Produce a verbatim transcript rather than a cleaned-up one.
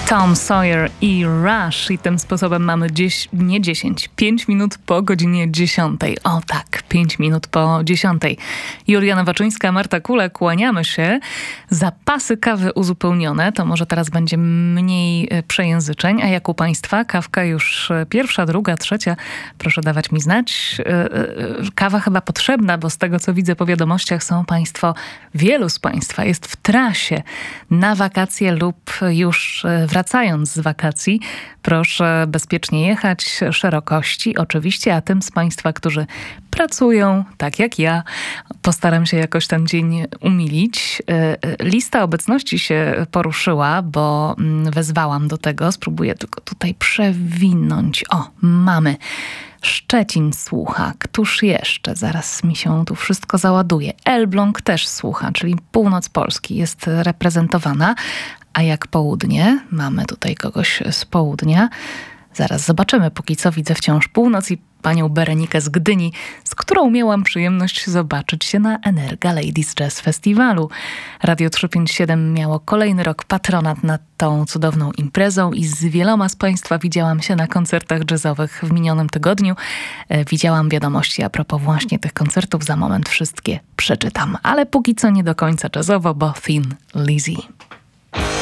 Tom Sawyer i Rush i tym sposobem mamy dziś, nie dziesięć, pięć minut po godzinie dziesiątej. O tak, pięć minut po dziesiątej. Juliana Waczyńska, Marta Kulek, kłaniamy się. Zapasy kawy uzupełnione, to może teraz będzie mniej przejęzyczeń. A jak u Państwa? Kawka już pierwsza, druga, trzecia. Proszę dawać mi znać. Kawa chyba potrzebna, bo z tego co widzę po wiadomościach są Państwo, wielu z Państwa jest w trasie na wakacje lub już wracając z wakacji. Proszę bezpiecznie jechać, szerokości oczywiście, a tym z Państwa, którzy pracują, tak jak ja, postaram się jakoś ten dzień umilić. Lista obecności się poruszyła, bo wezwałam do tego. Spróbuję tylko tutaj przewinąć. O, mamy. Szczecin słucha. Któż jeszcze? Zaraz mi się tu wszystko załaduje. Elbląg też słucha, czyli północ Polski jest reprezentowana. A jak południe? Mamy tutaj kogoś z południa. Zaraz zobaczymy. Póki co widzę wciąż północ i panią Berenikę z Gdyni, z którą miałam przyjemność zobaczyć się na Energa Ladies Jazz Festiwalu. Radio trzysta pięćdziesiąt siedem miało kolejny rok patronat nad tą cudowną imprezą i z wieloma z Państwa widziałam się na koncertach jazzowych w minionym tygodniu. E, widziałam wiadomości a propos właśnie tych koncertów. Za moment wszystkie przeczytam. Ale póki co nie do końca jazzowo, bo Thin Lizzy.